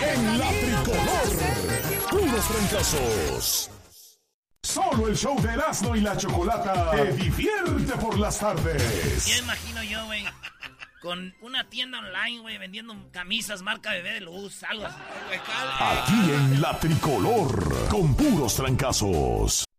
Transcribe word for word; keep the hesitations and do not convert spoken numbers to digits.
En la tricolor, puros trancazos. Solo el show de Erasmo y la Chocolata te divierte por las tardes. Ya imagino yo, güey, con una tienda online, güey, vendiendo camisas marca Bebé de Luz, algo así. Aquí en la tricolor, con puros trancazos.